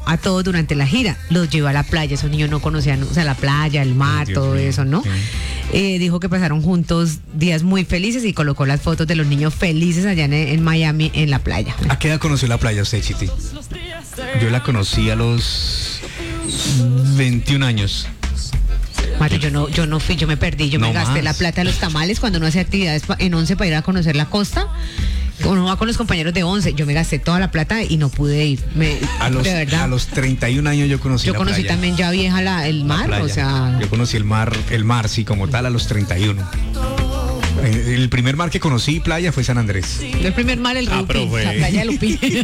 a todos durante la gira. Los llevó a la playa, esos niños no conocían, o sea, la playa, el mar, todo eso, ¿no? Sí. Dijo que pasaron juntos días muy felices y colocó las fotos de los niños felices allá en Miami, en la playa. ¿A qué edad conoció la playa usted, Chiti? Yo la conocí a los 21 años. Mario, yo no fui, yo me perdí, yo me gasté la plata de los tamales cuando uno hace actividades en 11 para ir a conocer la costa. Uno va con los compañeros de 11, yo me gasté toda la plata y no pude ir. De verdad. A los 31 años yo conocí la playa. Yo conocí también ya vieja el mar, o sea... Yo conocí el mar, sí, como tal, a los 31. El primer mar que conocí playa fue San Andrés. El primer mar, el Lupín, la playa de Lupín. Sí.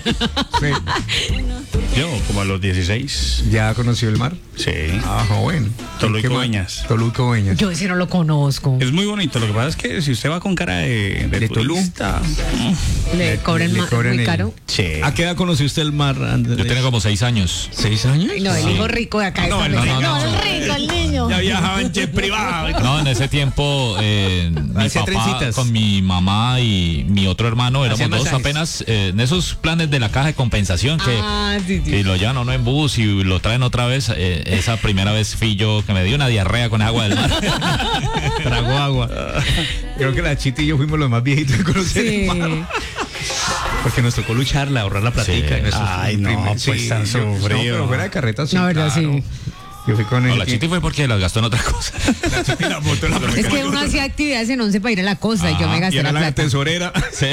Yo, como a los 16. ¿Ya conoció el mar? Sí. Ah, bueno. Toluca Beñas. Yo ese no lo conozco. Es muy bonito. Lo que pasa es que si usted va con cara de turista, le cobran muy caro. Sí. ¿A qué edad conoció usted el mar, Andrés? Yo tenía como 6 años. ¿6 años? No, el hijo rico de acá. No, el rico, el niño. Ya viajaba en jet privado. No, en ese tiempo mi papá con mi mamá y mi otro hermano éramos dos apenas en esos planes de la caja de compensación que lo llevan a uno en bus y lo traen otra vez. Esa primera vez fui yo que me dio una diarrea con agua del mar. Tragó agua. Creo que la Chiti y yo fuimos los más viejitos de conocer el mar. Porque nos tocó lucharla, ahorrar la platica. Sí. Ay, no, pues tan sufrido. No, pero fuera de carreta, sí. No, verdad, claro. Sí. Yo fui con la Chiti fue porque las gastó en otra cosa. Es que uno hacía actividades en 11 para ir a la costa y yo me gasté la plata. La tesorera. Sí.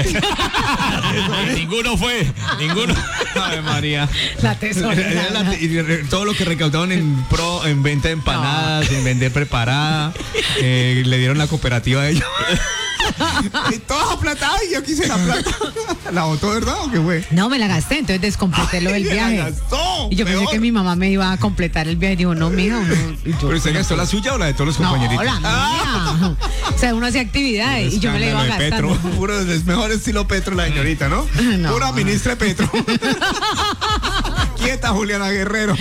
Ninguno fue. Ave María. La tesorera. Todo lo que recaudaron en venta de empanadas, en vender preparada, le dieron la cooperativa a ellos. Y toda aplatada y yo quise la plata. ¿La botó, verdad, o qué fue? No, me la gasté, entonces descompleté lo del viaje. La gastó, y yo pensé que mi mamá me iba a completar el viaje y digo, no, mija. ¿Pero usted gastó la suya o la de todos los compañeritos? No, la mía. O sea, uno hacía actividades y yo me la iba gastando. Puro, es mejor estilo Petro la señorita, ¿no? Pura ministra Petro. Quieta, Juliana Guerrero.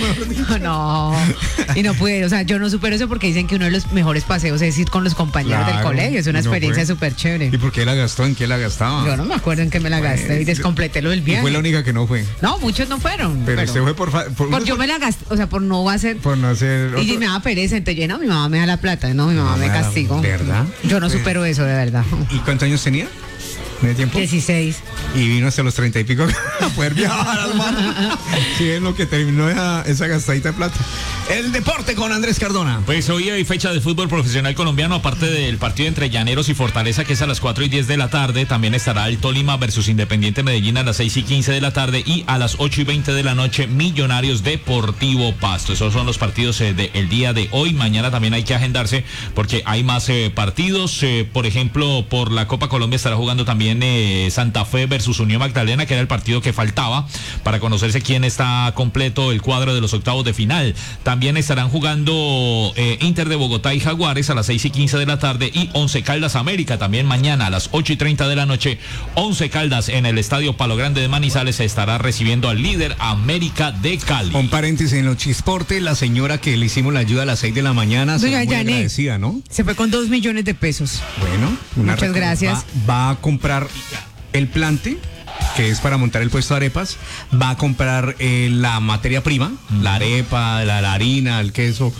No, y no pude, o sea, yo no supero eso porque dicen que uno de los mejores paseos es ir con los compañeros del colegio, es una experiencia súper chévere. ¿Y por qué la gastó? ¿En qué la gastaba? Yo no me acuerdo en qué me la gasté y descompleté lo del viaje. ¿Y fue la única que no fue? No, muchos no fueron. Pero usted fue por yo me la gasté, o sea, por no hacer. Por no hacer. Y me daba pereza, entonces mi mamá me da la plata, no, mi mamá me castigó. ¿Verdad? Yo no supero eso, de verdad. ¿Y cuántos años tenía? ¿Medio tiempo? 16. Y vino hasta los 30 y pico a poder viajar al mar. Sí, es lo que terminó esa gastadita de plata. El deporte con Andrés Cardona. Pues hoy hay fecha de fútbol profesional colombiano, aparte del partido entre Llaneros y Fortaleza, que es a las 4:10 de la tarde. También estará el Tolima versus Independiente Medellín a las 6:15 de la tarde y a las 8:20 de la noche Millonarios Deportivo Pasto. Esos son los partidos del día de hoy. Mañana también hay que agendarse porque hay más partidos. Por ejemplo, por la Copa Colombia estará jugando también Santa Fe versus Unión Magdalena, que era el partido que faltaba para conocerse quién está completo el cuadro de los octavos de final. También estarán jugando Inter de Bogotá y Jaguares a las 6:15 de la tarde y Once Caldas América también mañana a las 8:30 de la noche. Once Caldas en el Estadio Palo Grande de Manizales se estará recibiendo al líder América de Cali. Un paréntesis en los chisportes, la señora que le hicimos la ayuda a las 6 de la mañana se muy agradecida, ¿no? Se fue con 2 millones de pesos. Bueno, muchas gracias. Va a comprar el plante, que es para montar el puesto de arepas, va a comprar la materia prima, la arepa, la harina, el queso,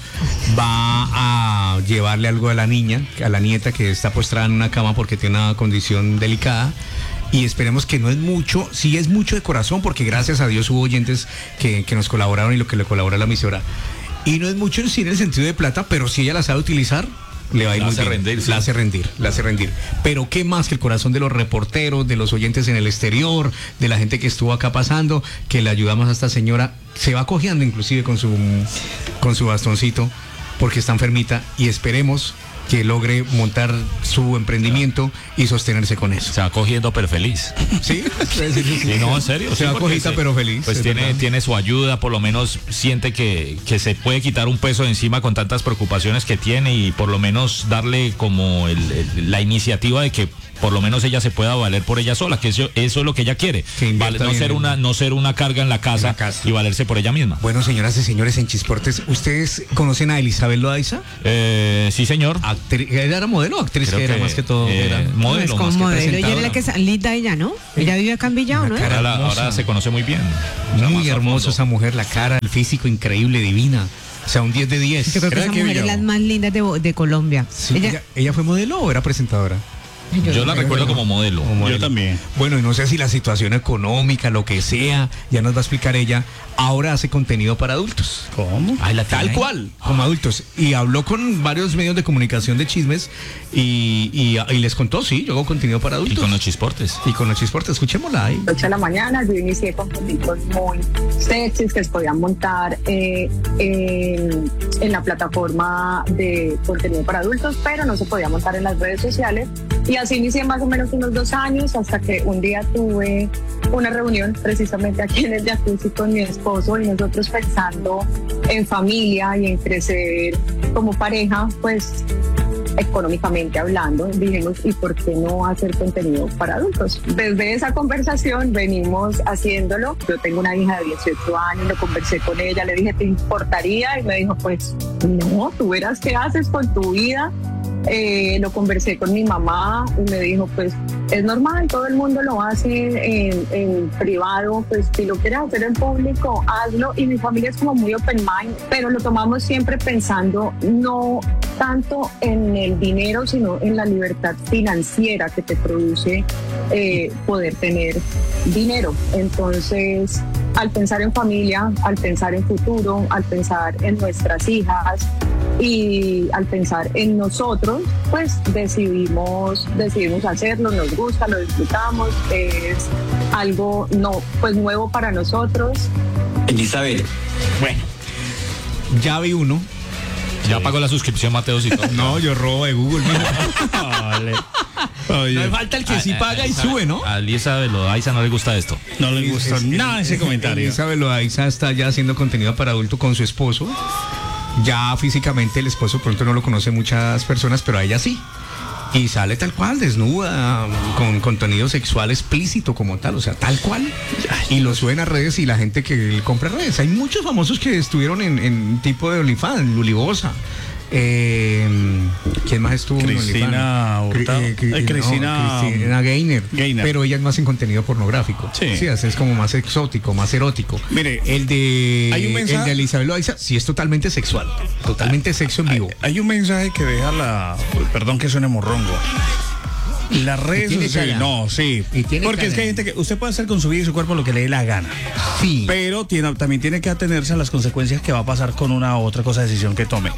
va a llevarle algo a la niña, a la nieta que está postrada en una cama porque tiene una condición delicada. Y esperemos que no es mucho, sí es mucho de corazón, porque gracias a Dios hubo oyentes que nos colaboraron y lo que le colabora la emisora. Y no es mucho en el sentido de plata, pero si ella la sabe utilizar, le va a ir muy bien. La hace rendir. Pero qué más que el corazón de los reporteros, de los oyentes en el exterior, de la gente que estuvo acá pasando, que le ayudamos a esta señora. Se va cojeando inclusive con su bastoncito, porque está enfermita, y esperemos que logre montar su emprendimiento y sostenerse con eso. Se va cogiendo pero feliz. ¿Sí? Sí, no, en serio. Se va cojita pero feliz. Pues tiene su ayuda, por lo menos siente que se puede quitar un peso de encima con tantas preocupaciones que tiene y por lo menos darle como la iniciativa de que por lo menos ella se pueda valer por ella sola, que eso es lo que ella quiere. No ser una carga en la casa y valerse por ella misma. Bueno, señoras y señores, en Chisportes, ¿ustedes conocen a Elizabeth Loaiza? Sí, señor. actriz, ella era modelo o actriz, que era más que todo. Modelo, es como más que modelo. Ella presentadora. era la que linda ella, ¿no? Ella vive acá en Villado, ¿no? Ahora se conoce muy bien. Muy hermosa esa mujer, la cara, el físico increíble, divina. O sea, un 10 de 10. Yo creo que esa mujer es la más linda de Colombia. Sí, ¿ella fue modelo o era presentadora? Yo la recuerdo como modelo. Yo también. Bueno, y no sé si la situación económica, lo que sea, ya nos va a explicar ella. Ahora hace contenido para adultos. ¿Cómo? Tal cual, como adultos. Y habló con varios medios de comunicación de chismes y les contó, sí, yo hago contenido para adultos. Y con los chisportes. Escuchémosla ahí. 8 de la mañana yo inicié con contentos muy sexys que se podían montar en la plataforma de contenido para adultos, pero no se podía montar en las redes sociales. Y así inicié más o menos unos 2 años, hasta que un día tuve una reunión precisamente aquí en el jacuzzi con mi esposo, y nosotros pensando en familia y en crecer como pareja, pues económicamente hablando, dijimos, ¿y por qué no hacer contenido para adultos? Desde esa conversación venimos haciéndolo. Yo tengo una hija de 18 años, lo conversé con ella, le dije, ¿te importaría? Y me dijo, pues no, tú verás qué haces con tu vida. Lo conversé con mi mamá y me dijo, pues es normal, todo el mundo lo hace en privado, pues si lo quieres hacer en público, hazlo. Y mi familia es como muy open mind, pero lo tomamos siempre pensando no tanto en el dinero, sino en la libertad financiera que te produce poder tener dinero. Entonces, al pensar en familia, al pensar en futuro, al pensar en nuestras hijas y al pensar en nosotros, pues decidimos hacerlo, nos gusta, lo disfrutamos, es algo nuevo para nosotros. Elizabeth. Bueno, ya vi uno. Ya pagó la suscripción, Mateos, y todo. No, yo robo de Google. Vale. No me falta el que sí paga y sube, ¿no? A Elizabeth Loaiza no le gusta esto. No le gusta nada ese comentario. Elizabeth Loaiza está ya haciendo contenido para adulto con su esposo. Ya físicamente el esposo pronto no lo conoce muchas personas, pero a ella sí. Y sale tal cual, desnuda, con contenido sexual explícito como tal, o sea, tal cual. Y lo suben a redes y la gente que compra redes. Hay muchos famosos que estuvieron en tipo de OnlyFans, Lulibosa. ¿Quién más estuvo Cristina en Hurtado. Cristina Gaynor. Pero ella es más en contenido pornográfico. Sí. Es como más exótico, más erótico. Mire, el de Elizabeth Loaiza sí es totalmente sexual, totalmente sexo en vivo. Hay un mensaje que deja perdón que suene morrongo. Las redes sociales, no, sí. Porque es que hay gente que usted puede hacer con su vida y su cuerpo lo que le dé la gana. Sí. Pero también tiene que atenerse a las consecuencias que va a pasar con una u otra decisión que tome.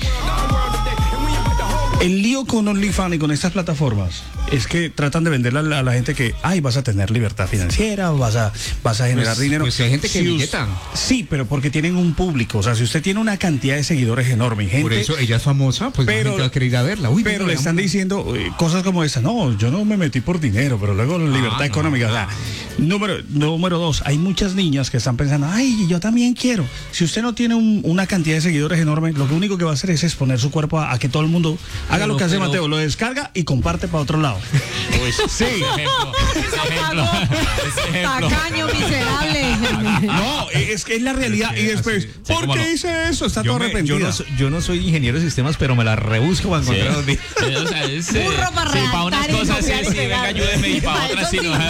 El lío con OnlyFans y con estas plataformas es que tratan de venderle a la gente que, vas a tener libertad financiera, vas a generar dinero. Pues hay gente que billeta. Sí, pero porque tienen un público. O sea, si usted tiene una cantidad de seguidores enorme, gente. Por eso ella es famosa, pues la gente va a querer ir a verla. Pero le están diciendo cosas como esa. No, yo no me metí por dinero, pero luego la libertad económica. O sea, número 2, hay muchas niñas que están pensando, yo también quiero. Si usted no tiene una cantidad de seguidores enorme, lo único que va a hacer es exponer su cuerpo a que todo el mundo haga lo que hace Mateo, lo descarga y comparte para otro lado. Sí. Ejemplo. Tacaño, miserable. No, es que es la realidad. Y después, ¿por qué hice eso? Está todo arrepentido. Yo no soy ingeniero de sistemas, pero me la rebusco para encontrar los días. O sea, Burro para para unas cosas sí, venga, ayúdeme, y para otras sí no.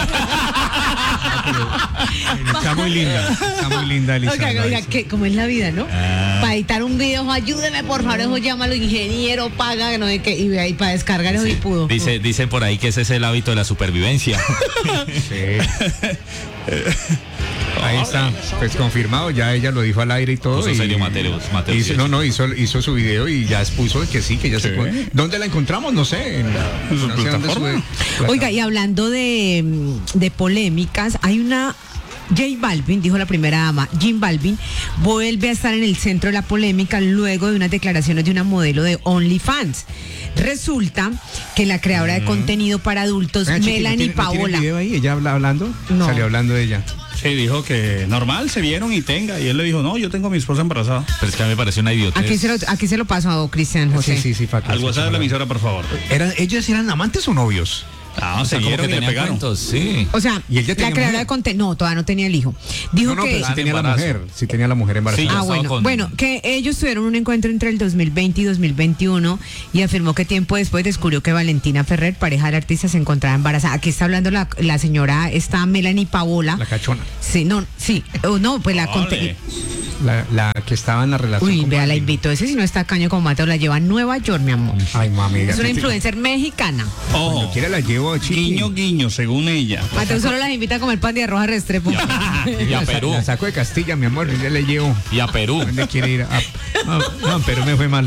Está muy linda, Elizabeth. Oiga, ¿cómo es la vida, no? Para editar un video, ayúdeme, por favor, eso llámalo ingeniero, paga, no sé qué, y ahí para descargar eso y pudo. Dicen por ahí que ese es el hábito de la supervivencia. Sí. Ahí está, pues confirmado, ya ella lo dijo al aire y todo. Puso serio Mateos. Hizo su video y ya expuso que sí, que ya se puede. ¿Dónde la encontramos? No sé. No sé dónde sube. Oiga, y hablando de polémicas, hay una... J Balvin, dijo la primera dama, J Balvin vuelve a estar en el centro de la polémica luego de unas declaraciones de una modelo de OnlyFans. Resulta que la creadora de contenido para adultos, Melanie Paola. ¿No tiene ella hablando? No. Salió hablando de ella. Sí, dijo que normal, se vieron y tenga. Y él le dijo, no, yo tengo a mi esposa embarazada. Pero es que a mí me parece una idiotez. Aquí se lo paso a Cristian José. Sí, Facu. Al WhatsApp de la emisora, por favor. ¿Ellos eran amantes o novios? Ah, se Como dieron que y le tenían pegaron. cuentos, sí. O sea, ¿Y él ya la tenía creadora mujer? de contenido, no, todavía no tenía el hijo. Dijo No, que... pero sí tenía la embarazo. mujer. Sí tenía la mujer embarazada. Sí, ya Ah, estaba bueno, con- bueno, que ellos tuvieron un encuentro entre el 2020 y 2021 y afirmó que tiempo después descubrió que Valentina Ferrer, pareja del artista, se encontraba embarazada. Aquí está hablando la señora, está Melanie Paola. La cachona. Sí, no, sí, no, pues la conté. Ole. La que estaba en la relación. Uy, con vea, la Balvin. invito. Ese si no está caño como Mateo, la lleva a Nueva York, mi amor. Ay, mami. Es una influencer mexicana. Ojo, Cuando quiera la llevo a Chiqui. guiño, guiño, según ella. Mateo solo las invita a comer pan de arroz a Restrepo. Y a Perú. La saco de Castilla, mi amor, y ya le llevo. Y a Perú. ¿Dónde quiere ir? No, pero me fue mal.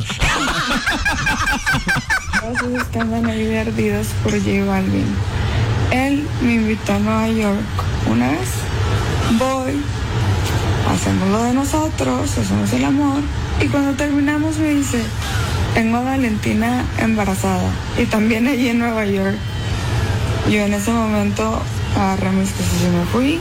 Todos estaban ahí de ardidos por J Balvin. Él me invitó a Nueva York una vez. Voy, hacemos lo de nosotros, hacemos el amor. Y cuando terminamos me dice, tengo a Valentina embarazada. Y también allí en Nueva York. Yo en ese momento agarré mis cosas y me fui.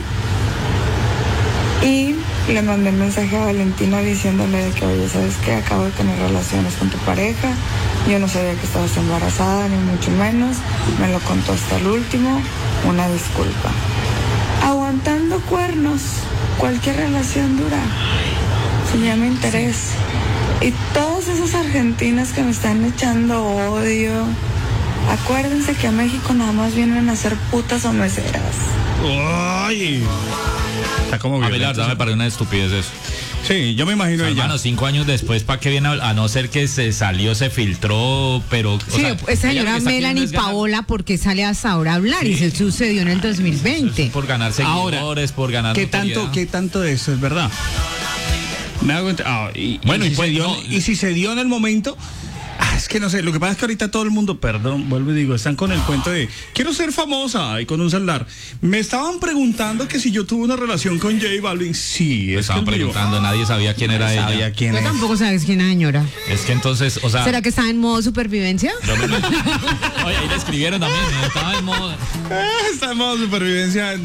Y le mandé un mensaje a Valentina diciéndole de que, oye, ¿sabes qué? Acabo de tener relaciones con tu pareja. Yo no sabía que estabas embarazada, ni mucho menos. Me lo contó hasta el último. Una disculpa. Aguantando cuernos, cualquier relación dura. Se llama interés. Y todas esas argentinas que me están echando odio, acuérdense que a México nada más vienen a ser putas o meseras. Ay. Está como A mí la violento. verdad me parece una estupidez eso. Sí, yo me imagino ella. Hermano, 5 años después, ¿para qué viene? A no ser que se salió, se filtró, pero... o Sí, sea, esa ella señora lo que está Melanie queriendo es ganar- Paola, porque sale hasta ahora a hablar y se sucedió en el 2020. Por ganar Ahora, seguidores, por ganar ¿Qué notoriedad. tanto de eso es verdad? Me hago Bueno, y si pues, se dio, no. y si se dio en el momento. Es que no sé, lo que pasa es que ahorita todo el mundo, perdón, vuelvo y digo, están con el cuento de quiero ser famosa y con un celular. Me estaban preguntando que si yo tuve una relación con J Balvin. Sí, Me es estaban que él me preguntando, nadie sabía quién era dijo, ella. sabía quién Tú es. tampoco sabes quién es la señora. Es que entonces, o sea... ¿Será que está en modo supervivencia? Oye, ahí le escribieron también, estaba en modo... Está en modo supervivencia